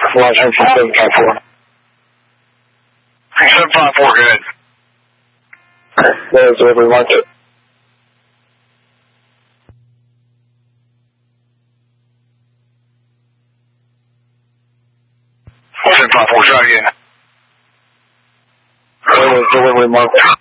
Launch 3754. 3754, good. There's where we marked it. Try again. There's delivery marked.